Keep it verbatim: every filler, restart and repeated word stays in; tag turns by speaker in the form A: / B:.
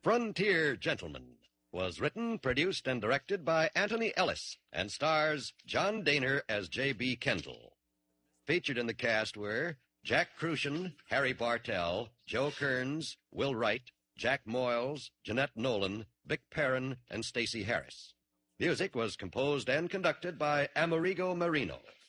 A: Frontier Gentleman was written, produced, and directed by Anthony Ellis and stars John Daner as J B. Kendall. Featured in the cast were Jack Crucian, Harry Bartell, Joe Kearns, Will Wright, Jack Moyles, Jeanette Nolan, Vic Perrin, and Stacey Harris. Music was composed and conducted by Amerigo Marino.